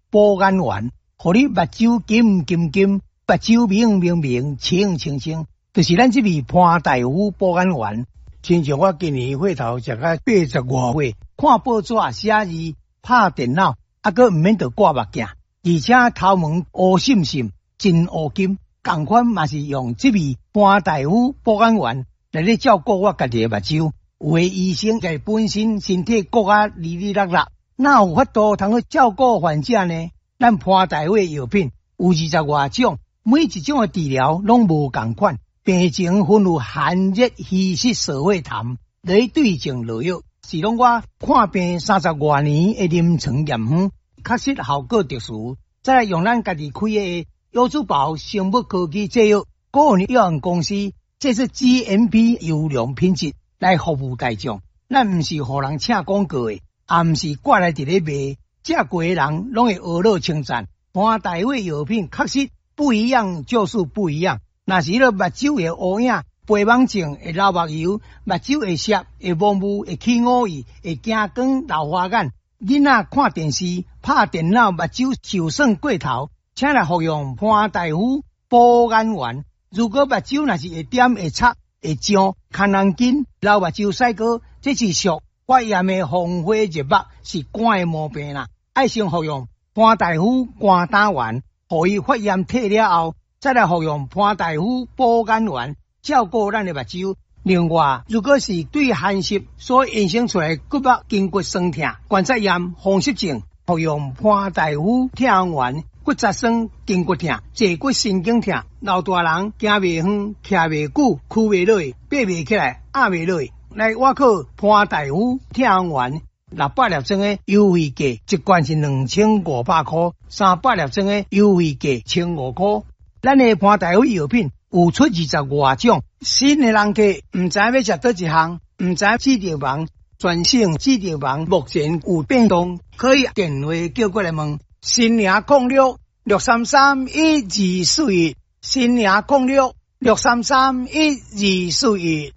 保肝丸，互你目睭金金金，目睭明明明，清清清，就是咱这味潘大夫保肝丸。亲像我今年岁头食到80外岁，看报纸写字、拍电脑，搁毋免得挂目镜，而且头毛乌闪闪，真乌金。同款嘛是用这味潘大夫保肝丸来咧照顾我家己的目睭。有的医生在本身身体骨啊哩哩落落，哪有法度通去照顾患者呢？咱潘大夫的药品有20外种，每一种的治疗拢无同款。病情分有寒热虚湿烧火痰来对症落药，是拢我看病30多年的临床验方，确实效果特殊。再来用咱家己开的优珠宝生物科技制药个人有限公司，这是 GMP 优良品质来服务大众。咱毋是互人请广告的，也毋是挂来伫咧卖，食过的人拢会学乐称赞。潘大夫药品确实不一样，就是不一样。若是目睭会乌影、白网症、会流目油、目睭会涩、会蒙雾、会起乌翳、会惊光、老花眼，囡仔看电视、拍电脑，目睭受损过头，请来服用潘大夫保肝丸。如果目睭若是会点、会擦、会痒、看人紧、流目睭屎膏，这是属发炎的红花热目，是肝的毛病啦。爱先服用潘大夫肝胆丸，互伊发炎退了后，再来服用潘大夫保肝丸，照顾咱的目睭。另外，如果是对寒湿所衍生出来骨目筋骨酸痛、关节炎、风湿症，服用潘大夫痛丸、骨质酸、筋骨痛、坐骨神经痛，老大人行袂远、徛袂久、屈袂落、爬袂起来、压袂落，来我靠潘大夫痛丸。600粒装的优惠价，一罐是2500块，300粒装的优惠价1500块。咱的潘大夫药品有出20外种，新的人客唔知要食叨一项，唔知指定房专省指定房目前有变动，可以电话叫过来问。新营06 633 1241，新营06 633 1241。